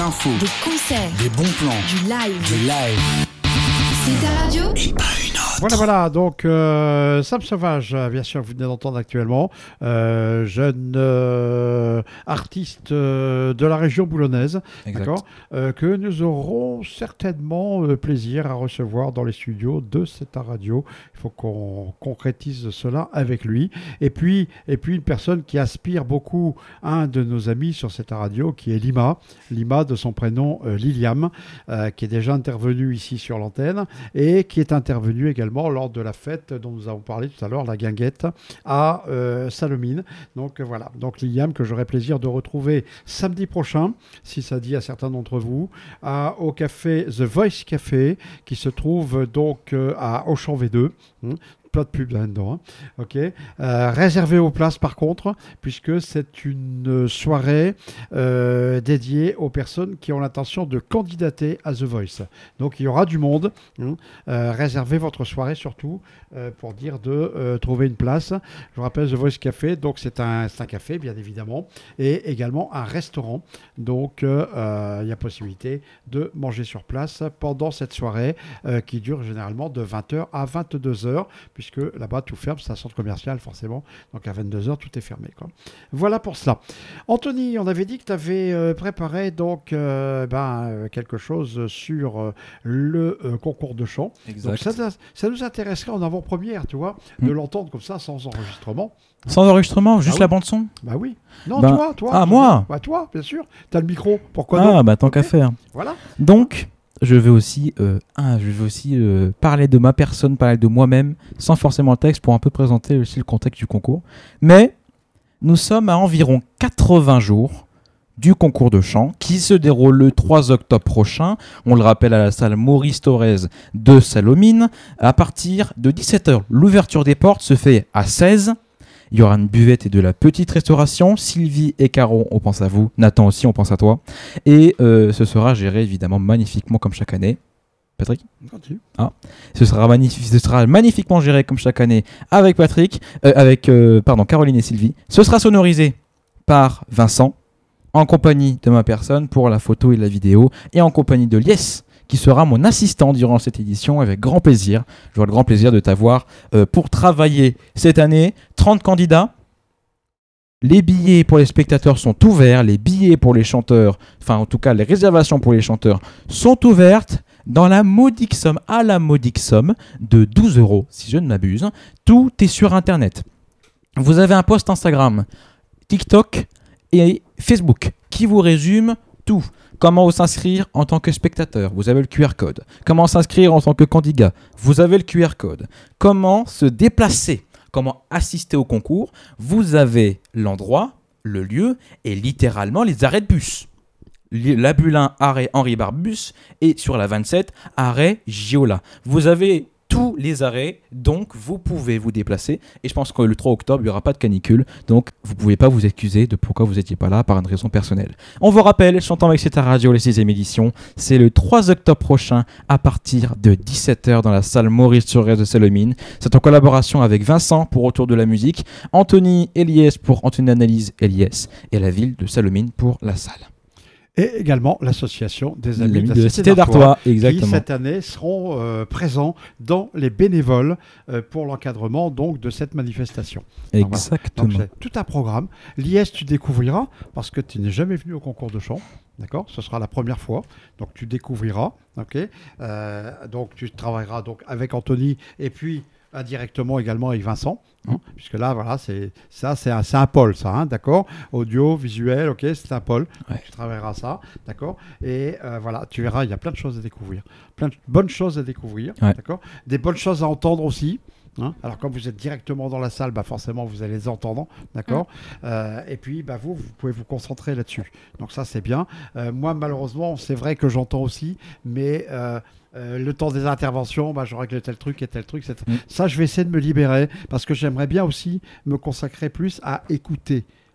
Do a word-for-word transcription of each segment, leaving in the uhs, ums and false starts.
infos, des concerts, des bons plans, du live. du live. C'est ta radio Et pas une autre. Voilà, voilà, donc euh, Sam Sauvage, bien sûr, vous venez d'entendre actuellement, euh, jeune euh, artiste euh, de la région boulonnaise, Exact. d'accord, euh, que nous aurons certainement euh, plaisir à recevoir dans les studios de cette radio. Il faut qu'on concrétise cela avec lui. Et puis, et puis une personne qui aspire beaucoup, un de nos amis sur cette radio, qui est Lima, Lima de son prénom euh, Liliam, euh, qui est déjà intervenu ici sur l'antenne et qui est intervenu également lors de la fête dont nous avons parlé tout à l'heure, la guinguette, à euh, Salomine. Donc euh, voilà, donc Liliam que j'aurai plaisir de retrouver samedi prochain, si ça dit à certains d'entre vous, à, au café The Voice Café, qui se trouve donc euh, à Auchan V deux. Hein. Pas de pub là-dedans. Hein. Ok. Euh, réservé aux places par contre, puisque c'est une soirée euh, dédiée aux personnes qui ont l'intention de candidater à The Voice. Donc il y aura du monde. Hein. Euh, réservez votre soirée surtout euh, pour dire de euh, trouver une place. Je vous rappelle The Voice Café. Donc c'est un, c'est un café bien évidemment et également un restaurant. Donc il euh, y a possibilité de manger sur place pendant cette soirée euh, qui dure généralement de vingt heures à vingt-deux heures. Puisque là-bas, tout ferme, c'est un centre commercial, forcément. Donc, à vingt-deux heures, tout est fermé, quoi. Voilà pour cela. Anthony, on avait dit que tu avais euh, préparé donc, euh, ben, euh, quelque chose sur euh, le euh, concours de chant. Exact. Donc, ça, ça nous intéresserait en avant-première, tu vois, de Mm. l'entendre comme ça, sans enregistrement. Sans enregistrement, juste Ah oui. la bande-son. Bah oui. Non, Ben, toi, toi. ah, tu- moi Bah, toi, bien sûr. Tu as le micro. Pourquoi Ah, non bah tant Ok. qu'à faire. Voilà. Donc, je vais aussi, euh, ah, je vais aussi euh, parler de ma personne, parler de moi-même, sans forcément le texte, pour un peu présenter aussi le contexte du concours. Mais nous sommes à environ quatre-vingts jours du concours de chant qui se déroule le trois octobre prochain. On le rappelle à la salle Maurice Thorez de Salomine, à partir de dix-sept heures. L'ouverture des portes se fait à seize. Il y aura une buvette et de la petite restauration. Sylvie et Caro, on pense à vous. Nathan aussi, on pense à toi. Et euh, ce sera géré évidemment magnifiquement comme chaque année. Patrick ? Continue. Ce sera, magnif- ce sera magnifiquement géré comme chaque année avec Patrick, euh, avec euh, pardon, Caroline et Sylvie. Ce sera sonorisé par Vincent, en compagnie de ma personne pour la photo et la vidéo, et en compagnie de Lies, qui sera mon assistant durant cette édition avec grand plaisir. J'aurai le grand plaisir de t'avoir euh, pour travailler cette année. trente candidats. Les billets pour les spectateurs sont ouverts. Les billets pour les chanteurs, enfin en tout cas les réservations pour les chanteurs sont ouvertes dans la modique somme, à la modique somme de douze euros, si je ne m'abuse. Tout est sur Internet. Vous avez un post Instagram, TikTok et Facebook qui vous résume tout. Comment vous s'inscrire en tant que spectateur? Vous avez le Q R code. Comment s'inscrire en tant que candidat? Vous avez le Q R code. Comment se déplacer? Comment assister au concours? Vous avez l'endroit, le lieu et littéralement les arrêts de bus. La Bulin, arrêt Henri Barbus et sur la vingt-sept, arrêt Giola. Vous avez tous les arrêts, donc vous pouvez vous déplacer. Et je pense que le trois octobre, il n'y aura pas de canicule, donc vous ne pouvez pas vous excuser de pourquoi vous n'étiez pas là par une raison personnelle. On vous rappelle, Chantant avec C'est ta radio, la sixième édition, c'est le trois octobre prochain à partir de dix-sept heures dans la salle Maurice Thorez de Salomine. C'est en collaboration avec Vincent pour Autour de la musique, Anthony Eliès pour Anthony Analyse Eliès et la ville de Salomine pour la salle. Et également l'association des Amis L'ami de la Cité d'Artois, d'Artois, qui exactement. cette année seront euh, présents dans les bénévoles euh, pour l'encadrement donc de cette manifestation. Alors, voilà. Exactement. Donc c'est tout un programme. L'I S tu découvriras parce que tu n'es jamais venu au concours de chant. D'accord, ce sera la première fois, donc tu découvriras. Ok, euh, donc tu travailleras donc avec Anthony et puis indirectement également avec Vincent, hein, mmh. puisque là voilà c'est ça c'est un, c'est un pôle ça, hein, d'accord, audio, visuel, ok, c'est un pôle. Ouais. Tu travailleras ça, d'accord, et euh, voilà tu verras il y a plein de choses à découvrir, plein de bonnes choses à découvrir, ouais. d'accord, des bonnes choses à entendre aussi. Hein, alors quand vous êtes directement dans la salle, bah forcément vous allez les entendre, d'accord. Mmh. Euh, et puis bah vous, vous pouvez vous concentrer là-dessus. Donc ça c'est bien. Euh, moi malheureusement c'est vrai que j'entends aussi, mais euh, euh, le temps des interventions, bah je règle tel truc et tel truc. Mmh. Ça je vais essayer de me libérer parce que j'aimerais bien aussi me consacrer plus à écouter.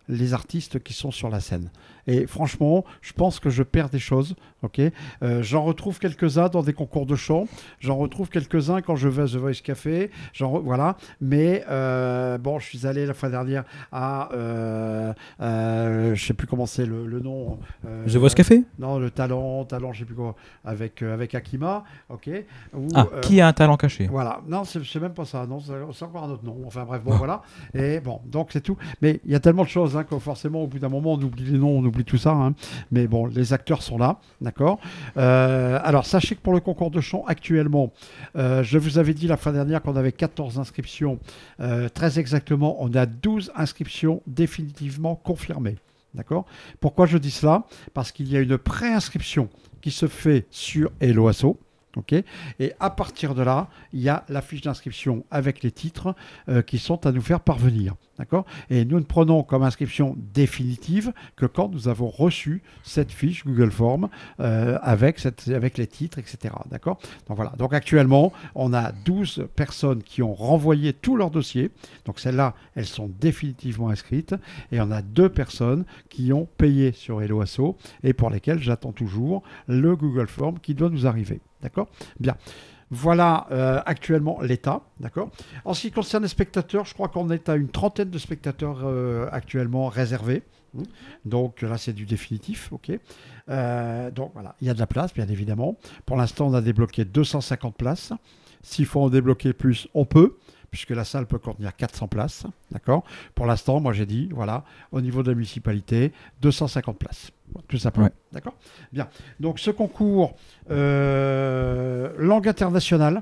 les artistes qui sont sur la scène. Et franchement, je pense que je perds des choses. Ok, euh, j'en retrouve quelques-uns dans des concours de chant. J'en retrouve quelques-uns quand je vais à The Voice Café. J'en re- voilà. Mais euh, bon, je suis allé la fois dernière à, euh, euh, je sais plus comment c'est le, le nom. euh, The Voice Café. Non, le talent, talent, je sais plus quoi, avec euh, avec Akima. Ok. Où, Ah, euh, qui a un talent caché? voilà, non, c'est c'est même pas ça, non, c'est c'est encore un autre nom. Enfin bref, bon, Ah. voilà. Et bon, donc c'est tout. Mais il y a tellement de choses hein, que forcément, au bout d'un moment, on oublie les noms, on oublie tout ça. Hein. Mais bon, les acteurs sont là, d'accord. Euh, alors, sachez que pour le concours de chant, actuellement, euh, je vous avais dit la fin dernière qu'on avait quatorze inscriptions. Euh, très exactement, on a douze inscriptions définitivement confirmées. D'accord. Pourquoi je dis cela? Parce qu'il y a une pré-inscription qui se fait sur Hello Asso. Okay. Et à partir de là, il y a la fiche d'inscription avec les titres euh, qui sont à nous faire parvenir. D'accord. Et nous ne prenons comme inscription définitive que quand nous avons reçu cette fiche Google Form euh, avec, cette, avec les titres, et cetera. D'accord. Donc voilà. Donc actuellement, on a douze personnes qui ont renvoyé tous leurs dossiers. Donc celles-là, elles sont définitivement inscrites. Et on a deux personnes qui ont payé sur Hello Asso et pour lesquelles j'attends toujours le Google Form qui doit nous arriver. D'accord. Bien. Voilà euh, actuellement l'état. D'accord. En ce qui concerne les spectateurs, je crois qu'on est à une trentaine de spectateurs euh, actuellement réservés. Donc là, c'est du définitif. OK. Euh, donc voilà, il y a de la place, bien évidemment. Pour l'instant, on a débloqué deux cent cinquante places. S'il faut en débloquer plus, on peut, puisque la salle peut contenir quatre cents places. D'accord. Pour l'instant, moi, j'ai dit, voilà, au niveau de la municipalité, deux cent cinquante places. Tout simplement. Ouais. D'accord. Bien. Donc, ce concours euh, langue internationale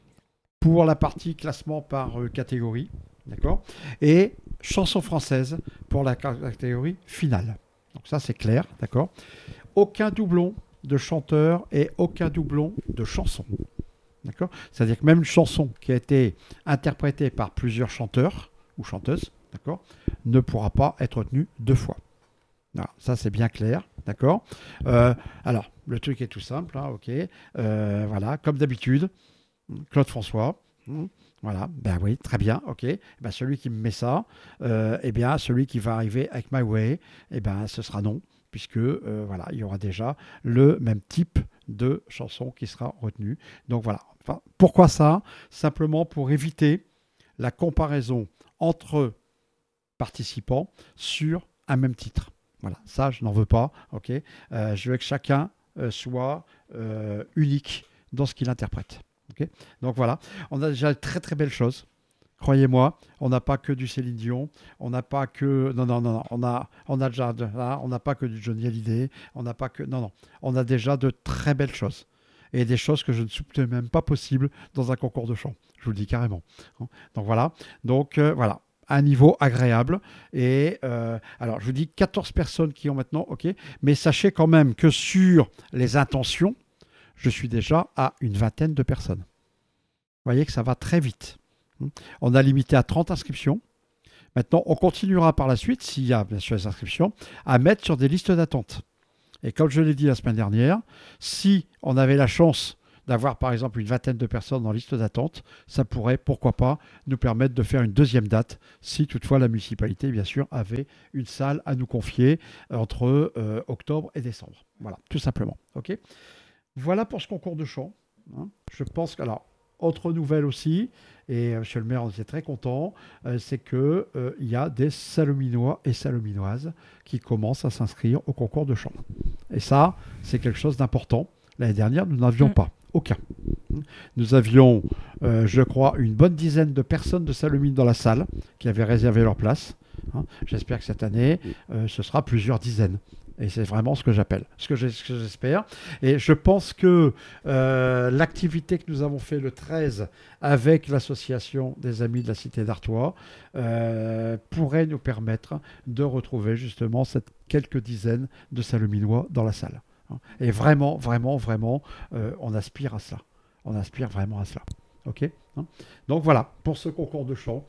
pour la partie classement par euh, catégorie. D'accord. Et chanson française pour la catégorie finale. Donc, ça, c'est clair. D'accord. Aucun doublon de chanteur et aucun doublon de chanson. D'accord. C'est-à-dire que même une chanson qui a été interprétée par plusieurs chanteurs ou chanteuses, d'accord, ne pourra pas être retenue deux fois. Alors, ça, c'est bien clair, d'accord. Euh, alors, le truc est tout simple, hein, ok. Euh, voilà, comme d'habitude, Claude François, hmm, voilà, ben oui, très bien, ok. Ben, celui qui me met ça, euh, eh bien, celui qui va arriver avec My Way, eh ben, ce sera non, puisque euh, voilà, il y aura déjà le même type de chanson qui sera retenu. Donc voilà. Enfin, pourquoi ça? Simplement pour éviter la comparaison entre participants sur un même titre. Voilà, ça, je n'en veux pas. Ok, euh, je veux que chacun euh, soit euh, unique dans ce qu'il interprète. Ok, donc voilà, on a déjà de très très belles choses. Croyez-moi, on n'a pas que du Céline Dion, on n'a pas que non non non, non on a on a déjà de, là, on n'a pas que du Johnny Hallyday, on n'a pas que non non, on a déjà de très belles choses et des choses que je ne soupçonnais même pas possibles dans un concours de chant. Je vous le dis carrément. Donc voilà, donc euh, voilà. Un niveau agréable. Et euh, alors, je vous dis quatorze personnes qui ont maintenant, ok, mais sachez quand même que sur les intentions, je suis déjà à une vingtaine de personnes. Vous voyez que ça va très vite. On a limité à trente inscriptions. Maintenant, on continuera par la suite, s'il y a bien sûr les inscriptions, à mettre sur des listes d'attente. Et comme je l'ai dit la semaine dernière, si on avait la chance d'avoir par exemple une vingtaine de personnes dans liste d'attente, ça pourrait, pourquoi pas, nous permettre de faire une deuxième date, si toutefois la municipalité, bien sûr, avait une salle à nous confier entre euh, octobre et décembre. Voilà, tout simplement. Ok. Voilà pour ce concours de chant. Hein. Je pense que, alors, autre nouvelle aussi, et euh, monsieur le maire en était très content, euh, c'est qu'il euh, y a des Salominois et Salominoises qui commencent à s'inscrire au concours de chant. Et ça, c'est quelque chose d'important. L'année dernière, nous n'avions Mmh. pas. Aucun. Nous avions, euh, je crois, une bonne dizaine de personnes de Salomine dans la salle qui avaient réservé leur place. Hein. J'espère que cette année, euh, ce sera plusieurs dizaines. Et c'est vraiment ce que j'appelle, ce que j'espère. Et je pense que euh, l'activité que nous avons fait le treize avec l'association des Amis de la Cité d'Artois euh, pourrait nous permettre de retrouver justement cette quelques dizaines de Salominois dans la salle. Et vraiment, vraiment, vraiment, euh, on aspire à cela. On aspire vraiment à cela. OK. Donc voilà, pour ce concours de chant.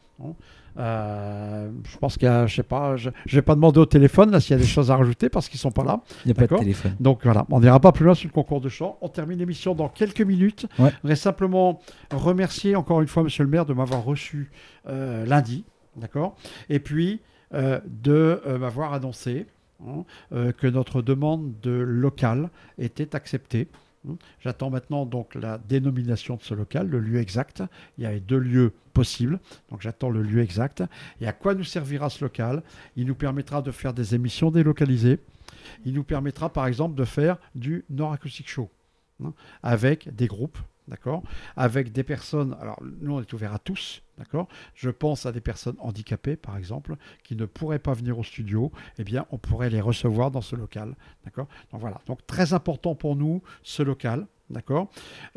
Euh, je pense qu'il y a, je sais pas, je ne vais pas demander au téléphone là, s'il y a des choses à rajouter parce qu'ils ne sont pas là. Il n'y a pas de téléphone. Donc voilà, on n'ira pas plus loin sur le concours de chant. On termine l'émission dans quelques minutes. Ouais. Je voudrais simplement remercier encore une fois monsieur le maire de m'avoir reçu euh, lundi. D'accord. Et puis, euh, de euh, m'avoir annoncé hein, euh, que notre demande de local était acceptée. J'attends maintenant donc la dénomination de ce local, le lieu exact. Il y avait deux lieux possibles, donc j'attends le lieu exact. Et à quoi nous servira ce local? Il nous permettra de faire des émissions délocalisées. Il nous permettra par exemple de faire du Nord Acoustic Show hein, avec des groupes. D'accord, avec des personnes, alors nous on est ouvert à tous, d'accord. Je pense à des personnes handicapées par exemple, qui ne pourraient pas venir au studio, eh bien on pourrait les recevoir dans ce local, d'accord. Donc voilà, donc très important pour nous ce local, d'accord.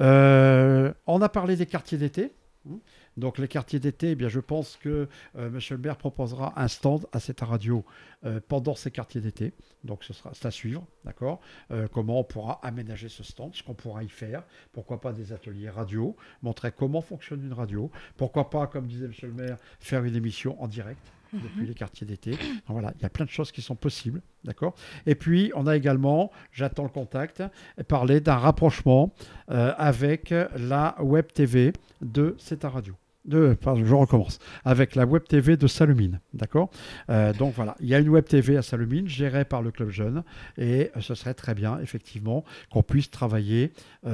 Euh, on a parlé des quartiers d'été. Donc les quartiers d'été, eh bien, je pense que euh, M. le maire proposera un stand à cette radio euh, pendant ces quartiers d'été. Donc ce sera c'est à suivre, d'accord. Euh, comment on pourra aménager ce stand, ce qu'on pourra y faire. Pourquoi pas des ateliers radio, montrer comment fonctionne une radio. Pourquoi pas, comme disait M. le maire, faire une émission en direct depuis les quartiers d'été. Donc voilà, il y a plein de choses qui sont possibles, d'accord. Et puis, on a également, j'attends le contact, parler d'un rapprochement euh, avec la Web T V de cette radio. De, pardon, je recommence. Avec la Web T V de Salomine, d'accord. Euh, donc voilà, il y a une Web T V à Salomine gérée par le Club Jeune et euh, ce serait très bien, effectivement, qu'on puisse travailler,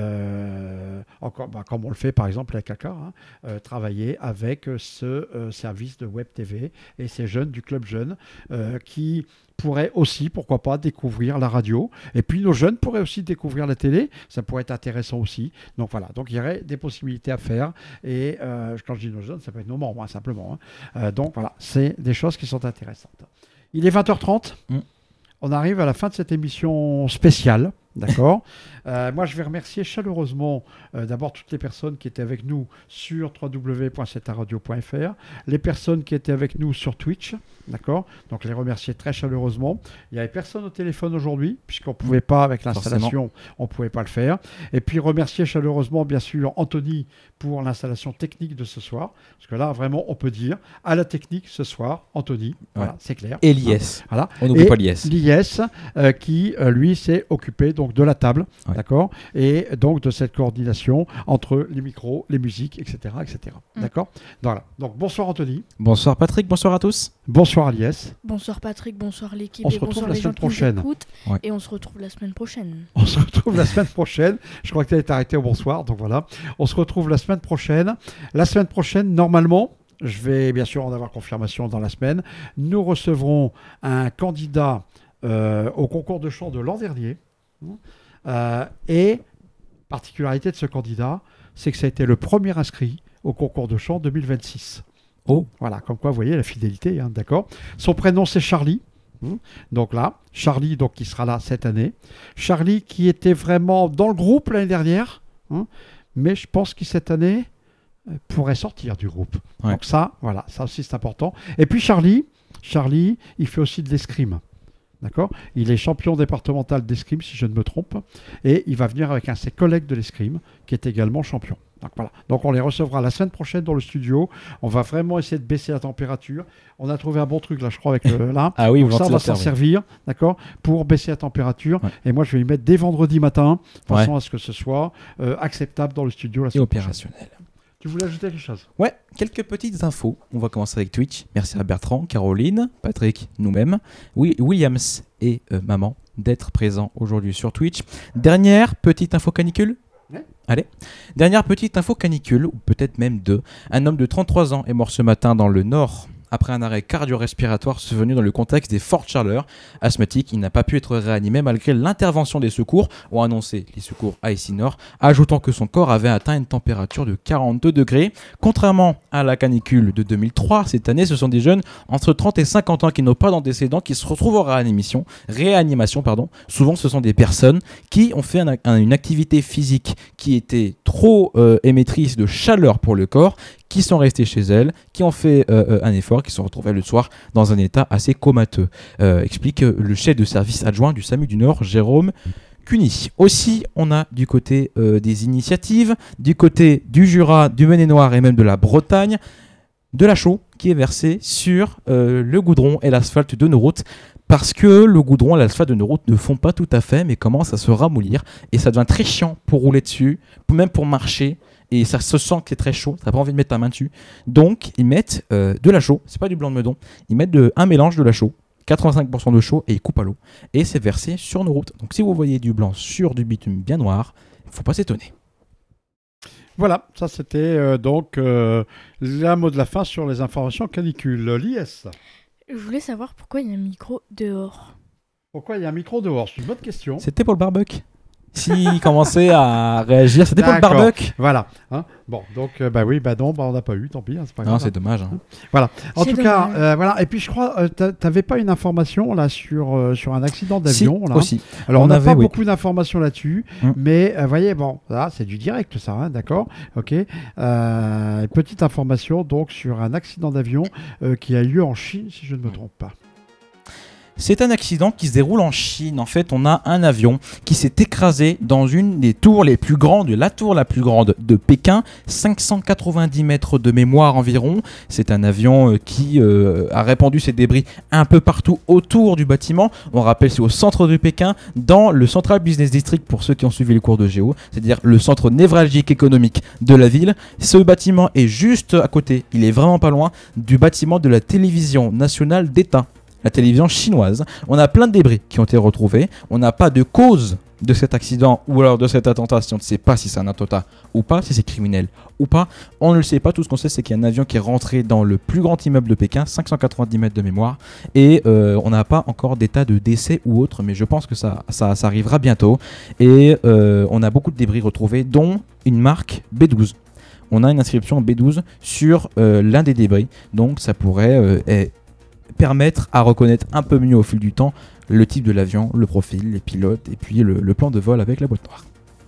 euh, encore, bah, comme on le fait par exemple avec A K A, hein, euh, travailler avec ce euh, service de Web T V et ces jeunes du Club Jeune euh, qui pourraient aussi, pourquoi pas, découvrir la radio. Et puis nos jeunes pourraient aussi découvrir la télé. Ça pourrait être intéressant aussi. Donc voilà, donc il y aurait des possibilités à faire. Et euh, quand je dis nos jeunes, ça peut être nos membres, hein, simplement. Hein. Euh, donc voilà, c'est des choses qui sont intéressantes. Il est vingt heures trente. Mmh. On arrive à la fin de cette émission spéciale. D'accord. euh, moi, je vais remercier chaleureusement euh, d'abord toutes les personnes qui étaient avec nous sur w w w point c'est ta radio point f r, les personnes qui étaient avec nous sur Twitch, d'accord. Donc, les remercier très chaleureusement. Il n'y avait personne au téléphone aujourd'hui, puisqu'on ne pouvait pas, avec l'installation, on ne pouvait pas le faire. Et puis, remercier chaleureusement, bien sûr, Anthony pour l'installation technique de ce soir. Parce que là, vraiment, on peut dire à la technique ce soir, Anthony, ouais. Voilà, c'est clair. Et l'I S. Hein, voilà. On n'oublie pas l'I S. L'I S euh, qui, euh, lui, s'est occupé donc, de la table, ouais. D'accord, et donc de cette coordination entre les micros, les musiques, et cetera, et cetera. Mm. D'accord. Voilà. Donc bonsoir Anthony. Bonsoir Patrick. Bonsoir à tous. Bonsoir Aliès. Bonsoir Patrick. Bonsoir l'équipe. On se et retrouve bonsoir la les semaine gens prochaine. Qui nous écoutent, ouais. Et on se retrouve la semaine prochaine. On se retrouve la semaine prochaine. Je crois que tu as été arrêté au bonsoir, donc voilà. On se retrouve la semaine prochaine. La semaine prochaine, normalement. Je vais bien sûr en avoir confirmation dans la semaine. Nous recevrons un candidat euh, au concours de chant de l'an dernier. Euh, et particularité de ce candidat, c'est que ça a été le premier inscrit au concours de chant deux mille vingt-six. Oh, voilà, comme quoi vous voyez la fidélité, hein, d'accord. Son prénom c'est Charlie. Donc là, Charlie donc qui sera là cette année. Charlie qui était vraiment dans le groupe l'année dernière, hein, mais je pense qu'il cette année pourrait sortir du groupe. Ouais. Donc ça, voilà, ça aussi c'est important. Et puis Charlie, Charlie, il fait aussi de l'escrime. D'accord ? Il est champion départemental d'escrime, si je ne me trompe. Et il va venir avec un de ses collègues de l'escrime, qui est également champion. Donc voilà. Donc on les recevra la semaine prochaine dans le studio. On va vraiment essayer de baisser la température. On a trouvé un bon truc là, je crois, avec le là. Ah oui, donc ça, on va s'en servir, d'accord, pour baisser la température. Ouais. Et moi, je vais y mettre dès vendredi matin, de façon ouais. à ce que ce soit euh, acceptable dans le studio la semaine prochaine. Et opérationnel. Tu voulais ajouter quelque chose ? Ouais, quelques petites infos. On va commencer avec Twitch. Merci à Bertrand, Caroline, Patrick, nous-mêmes, oui, Williams et euh, maman d'être présents aujourd'hui sur Twitch. Dernière petite info canicule. Ouais. Allez, dernière petite info canicule, ou peut-être même deux. Un homme de trente-trois ans est mort ce matin dans le Nord après un arrêt cardio-respiratoire survenu dans le contexte des fortes chaleurs. Asthmatique, il n'a pas pu être réanimé malgré l'intervention des secours, ont annoncé les secours A S I Nord, ajoutant que son corps avait atteint une température de quarante-deux degrés. Contrairement à la canicule de deux mille trois, cette année, ce sont des jeunes entre trente et cinquante ans qui n'ont pas d'antécédents qui se retrouvent en réanimation. réanimation pardon. Souvent, ce sont des personnes qui ont fait un, un, une activité physique qui était trop euh, émettrice de chaleur pour le corps, qui sont restés chez elles, qui ont fait euh, un effort, qui se sont retrouvés le soir dans un état assez comateux. Euh, explique le chef de service adjoint du SAMU du Nord, Jérôme Cuny. Aussi, on a du côté euh, des initiatives, du côté du Jura, du Maine-et-Loire et même de la Bretagne, de la chaux qui est versée sur euh, le goudron et l'asphalte de nos routes. Parce que le goudron et l'asphalte de nos routes ne font pas tout à fait, mais commencent à se ramollir. Et ça devient très chiant pour rouler dessus, même pour marcher. et ça se sent que c'est très chaud, t'as pas envie de mettre ta main dessus. Donc ils mettent euh, de la chaux, c'est pas du blanc de meudon, ils mettent de, un mélange de la chaux, quatre-vingt-cinq pour cent de chaux et ils coupent à l'eau. Et c'est versé sur nos routes. Donc si vous voyez du blanc sur du bitume bien noir, il faut pas s'étonner. Voilà, ça c'était euh, donc euh, le mot de la fin sur les informations canicules. L'I S. Je voulais savoir pourquoi il y a un micro dehors. Pourquoi il y a un micro dehors? C'est une bonne question. C'était pour le barbecue. S'il commençait à réagir, c'était pour le D'accord. barbecue. Voilà. Hein, bon, donc euh, bah oui, bah non, bah on n'a pas eu, tant pis, hein, c'est pas grave. Non, c'est dommage. Hein. Voilà. En C'est tout dommage. cas, euh, voilà. Et puis je crois, euh, t'a- t'avais pas une information là sur euh, sur un accident d'avion Si, là. aussi. Alors on On n'a avait, pas oui. beaucoup d'informations là-dessus, Mm. mais euh, voyez, bon, là c'est du direct ça, hein, d'accord, ok. Euh, petite information donc sur un accident d'avion euh, qui a eu lieu en Chine, si je ne me trompe pas. C'est un accident qui se déroule en Chine. En fait, on a un avion qui s'est écrasé dans une des tours les plus grandes, la tour la plus grande de Pékin, cinq cent quatre-vingt-dix mètres de mémoire environ. C'est un avion euh, qui euh, a répandu ses débris un peu partout autour du bâtiment. On rappelle, c'est au centre de Pékin, dans le Central Business District pour ceux qui ont suivi les cours de géo, c'est-à-dire le centre névralgique économique de la ville. Ce bâtiment est juste à côté, il est vraiment pas loin du bâtiment de la télévision nationale d'État. La télévision chinoise. On a plein de débris qui ont été retrouvés. On n'a pas de cause de cet accident ou alors de cet attentat. Si on ne sait pas si c'est un attentat ou pas, si c'est criminel ou pas, on ne le sait pas. Tout ce qu'on sait, c'est qu'il y a un avion qui est rentré dans le plus grand immeuble de Pékin, cinq cent quatre-vingt-dix mètres de mémoire, et euh, on n'a pas encore d'état de décès ou autre, mais je pense que ça, ça, ça arrivera bientôt. Et euh, on a beaucoup de débris retrouvés, dont une marque B douze. On a une inscription B douze sur euh, l'un des débris, donc ça pourrait euh, être permettre à reconnaître un peu mieux au fil du temps le type de l'avion, le profil, les pilotes et puis le, le plan de vol avec la boîte noire.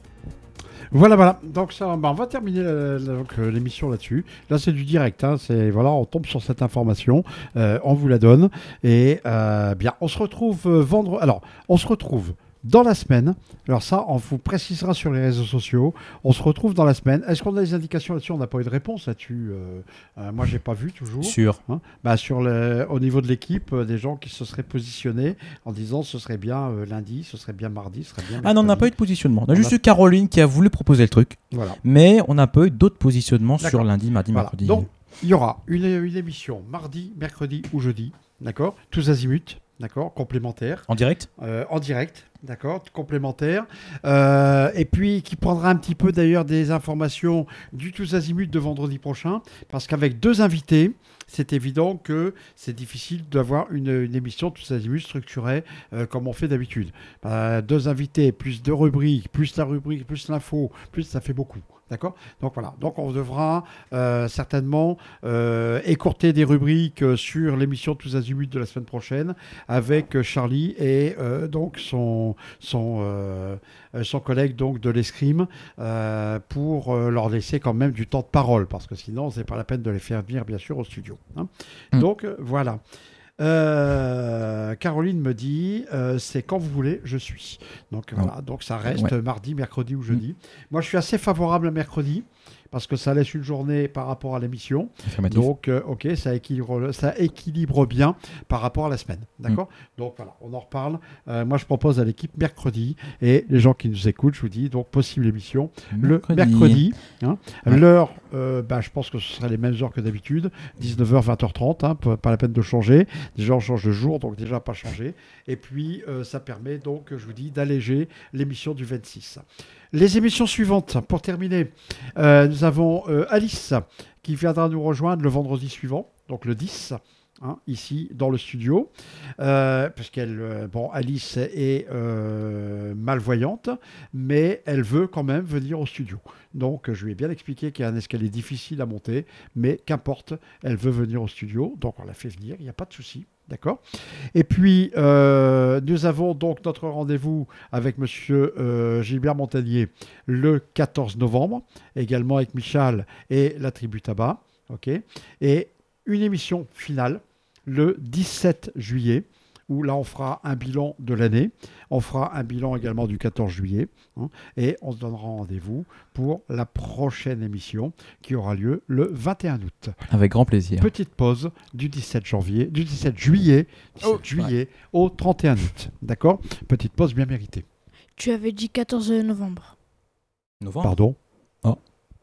Voilà, voilà. Donc ça, bah, on va terminer la- la- donc, euh, l'émission là-dessus. Là, c'est du direct. Hein. C'est voilà, on tombe sur cette information, euh, on vous la donne et euh, bien, on se retrouve euh, vendredi. Alors, on se retrouve dans la semaine. Alors ça, on vous précisera sur les réseaux sociaux. On se retrouve dans la semaine. Est-ce qu'on a des indications là-dessus? On n'a pas eu de réponse là-dessus. Euh, euh, moi, j'ai pas vu toujours. Sûr. Hein. Bah, sur le, au niveau de l'équipe, euh, des gens qui se seraient positionnés en disant ce serait bien euh, lundi, ce serait bien mardi, ce serait bien. Ah non, on n'a mercredi. pas eu de positionnement. On a On juste a- eu Caroline qui a voulu proposer le truc, Voilà. mais on n'a pas eu d'autres positionnements D'accord. sur lundi, mardi, Voilà. mercredi. Donc, il y aura une, une émission mardi, mercredi ou jeudi, d'accord? Tous azimuts, d'accord? Complémentaire, En direct euh, en direct, d'accord? Complémentaire. Euh, et puis, qui prendra un petit peu d'ailleurs des informations du Tous azimuts de vendredi prochain, parce qu'avec deux invités, c'est évident que c'est difficile d'avoir une, une émission Tous azimuts structurée euh, comme on fait d'habitude. Euh, deux invités, plus deux rubriques, plus la rubrique, plus l'info, plus ça fait beaucoup. D'accord? Donc voilà. Donc on devra euh, certainement euh, écourter des rubriques euh, sur l'émission Tous azimuts de la semaine prochaine avec euh, Charlie et euh, donc son son euh, euh, son collègue donc de l'escrime euh, pour euh, leur laisser quand même du temps de parole parce que sinon c'est pas la peine de les faire venir bien sûr au studio. Hein. Mm. Donc euh, voilà. Euh, Caroline me dit euh, c'est quand vous voulez, je suis. Donc voilà, donc ça reste Ouais. mardi, mercredi ou jeudi. Moi je suis assez favorable à mercredi parce que ça laisse une journée par rapport à l'émission. Affirmatif. Donc euh, ok, ça équilibre, ça équilibre bien par rapport à la semaine. D'accord. Donc voilà, on en reparle. Euh, moi je propose à l'équipe mercredi et les gens qui nous écoutent, je vous dis donc possible émission le mercredi. Hein. Ouais. L'heure, euh, bah, je pense que ce sera les mêmes heures que d'habitude, dix-neuf heures, vingt heures trente, hein, pas pas la peine de changer. Déjà, on change de jour, donc déjà pas changer. Et puis, euh, ça permet donc, je vous dis, d'alléger l'émission du vingt-six. Les émissions suivantes, pour terminer, euh, nous avons euh, Alice qui viendra nous rejoindre le vendredi suivant, donc le dix. Hein, ici dans le studio, euh, parce qu'elle, euh, bon, Alice est euh, malvoyante, mais elle veut quand même venir au studio. Donc, je lui ai bien expliqué qu'il y a un escalier difficile à monter, mais qu'importe, elle veut venir au studio, donc on la fait venir, il n'y a pas de souci. D'accord. Et puis, euh, nous avons donc notre rendez-vous avec Monsieur euh, Gilbert Montagnier le quatorze novembre, également avec Michal et la tribu Tabac. Ok. Et une émission finale le dix-sept juillet, où là on fera un bilan de l'année, on fera un bilan également du quatorze juillet, hein, et on se donnera rendez-vous pour la prochaine émission qui aura lieu le vingt et un août. Avec grand plaisir. Petite pause du dix-sept janvier, du dix-sept juillet, dix-sept Oh, juillet au trente et un août. D'accord? Petite pause bien méritée. Tu avais dit quatorze novembre. Novembre. Pardon?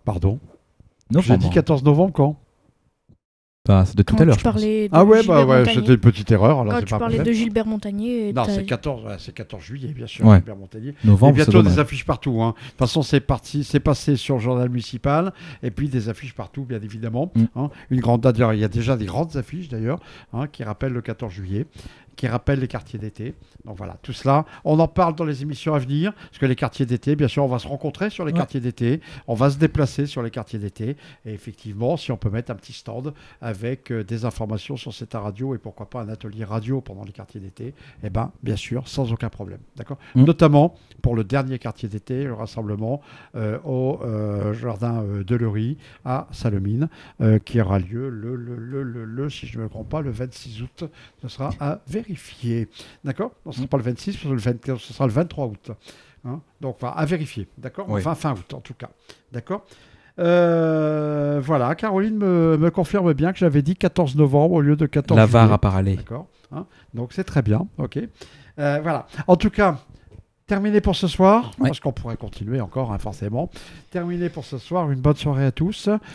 Pardon. Novembre. J'ai dit quatorze novembre quand? Bah, c'est de tout Quand à l'heure, tu je pense. parlais de Ah ouais, Gilbert bah ouais, Montagnier. c'était une petite erreur. Alors Quand c'est tu pas un parlais problème. de Gilbert Montagnier. Non, t'as- c'est quatorze, ouais, c'est quatorze juillet, bien sûr, Ouais. Gilbert Montagnier. Et Novembre, ça bientôt doit des être. affiches partout. Hein. De toute façon, c'est parti, c'est passé sur le journal municipal, et puis des affiches partout, bien évidemment. Mm. Hein. Une grande date, d'ailleurs, il y a déjà des grandes affiches d'ailleurs, hein, qui rappellent le quatorze juillet, qui rappellent les quartiers d'été. Donc voilà, tout cela, on en parle dans les émissions à venir, parce que les quartiers d'été, bien sûr, on va se rencontrer sur les Ouais. quartiers d'été, on va se déplacer sur les quartiers d'été, et effectivement, si on peut mettre un petit stand avec euh, des informations sur cette radio, et pourquoi pas un atelier radio pendant les quartiers d'été, eh bien, bien sûr, sans aucun problème. D'accord. Mm. Notamment pour le dernier quartier d'été, le rassemblement euh, au euh, jardin euh, de Leury à Salemine, euh, qui aura lieu le, le, le, le, le, si je ne me trompe pas, le vingt-six août. Ce sera à vérifier. D'accord. Non, ce ne sera pas le vingt-six, ce sera le, vingt, ce sera le vingt-trois août. Hein. Donc, enfin, à vérifier. D'accord. Oui. Enfin, fin août, en tout cas. D'accord. Euh, voilà, Caroline me, me confirme bien que j'avais dit quatorze novembre au lieu de quatorze La V A R juillet. à parler. D'accord. Hein. Donc, c'est très bien. OK. Euh, voilà. En tout cas, terminé pour ce soir, Ouais. parce qu'on pourrait continuer encore, hein, forcément. Terminé pour ce soir. Une bonne soirée à tous. Ouais.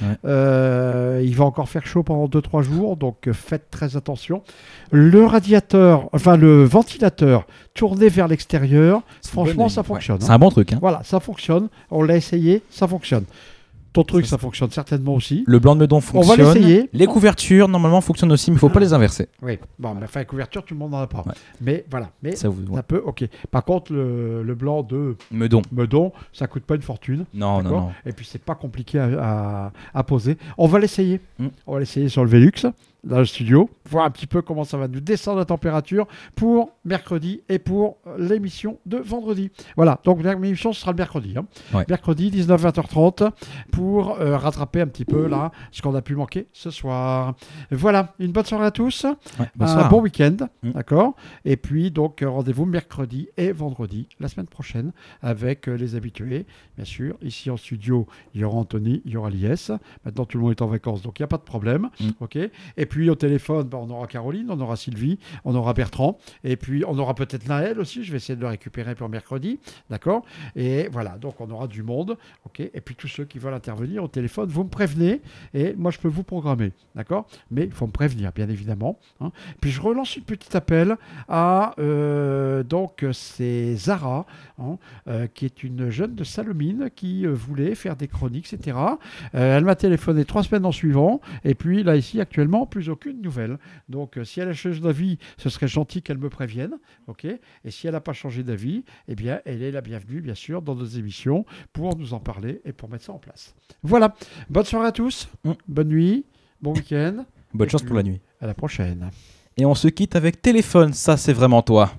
Euh, il va encore faire chaud pendant deux trois jours, donc euh, faites très attention. Le radiateur, enfin le ventilateur tourné vers l'extérieur, franchement, ça fonctionne. C'est hein. un bon truc. Hein. Voilà, ça fonctionne. On l'a essayé, ça fonctionne. Ton truc, Ça, ça, c'est- fonctionne certainement aussi. Le blanc de Meudon On va fonctionne. l'essayer. Les couvertures, normalement, fonctionnent aussi, mais il ne faut pas les inverser. Oui, bon, mais enfin, couverture, tout le monde n'en a pas. Ouais. Mais voilà, mais Ça vous... ça ouais. peut, ok. Par contre, le, le blanc de Meudon. Meudon, ça coûte pas une fortune. Non, non, D'accord. non. Et puis c'est pas compliqué à, à- à poser. On va l'essayer. Mm. On va l'essayer sur le Velux, dans le studio, voir un petit peu comment ça va nous descendre la température pour mercredi et pour l'émission de vendredi. Voilà, donc l'émission ce sera le mercredi. hein. Ouais. Mercredi, dix-neuf vingt heures trente, pour euh, rattraper un petit peu là ce qu'on a pu manquer ce soir. Voilà, une bonne soirée à tous. Ouais, Un bonsoir. bon week-end, Mm. d'accord. Et puis donc euh, rendez-vous mercredi et vendredi la semaine prochaine avec euh, les habitués, bien sûr. Ici en studio, il y aura Anthony, il y aura Lies. Maintenant tout le monde est en vacances, donc il n'y a pas de problème, Mm. ok. Et puis au téléphone, bah, on aura Caroline, on aura Sylvie, on aura Bertrand, et puis on aura peut-être Naël aussi. Je vais essayer de le récupérer pour mercredi, d'accord. Et voilà, donc on aura du monde, ok. Et puis tous ceux qui veulent intervenir au téléphone, vous me prévenez et moi je peux vous programmer, d'accord. Mais il faut me prévenir, bien évidemment. hein. Puis je relance un petit appel à euh, donc c'est Zara, hein, euh, qui est une jeune de Salemine qui euh, voulait faire des chroniques, et cetera. Euh, elle m'a téléphoné trois semaines en suivant, et puis là ici actuellement plus aucune nouvelle. Donc euh, si elle a changé d'avis, ce serait gentil qu'elle me prévienne, ok. Et si elle n'a pas changé d'avis, eh bien elle est la bienvenue bien sûr dans nos émissions pour nous en parler et pour mettre ça en place. Voilà. Bonne soirée à tous, Mm. bonne nuit, bon week-end. Bonne Et chance puis- pour la nuit. À la prochaine. Et on se quitte avec téléphone, ça c'est vraiment toi.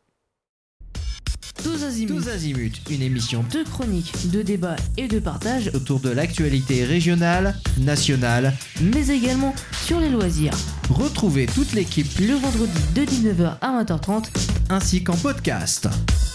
Tous azimuts. Tous azimuts, une émission De chroniques, de débats et de partage, autour de l'actualité régionale, nationale. mais également sur les loisirs. Retrouvez toute l'équipe Le vendredi de dix-neuf heures à vingt heures trente. ainsi qu'en podcast.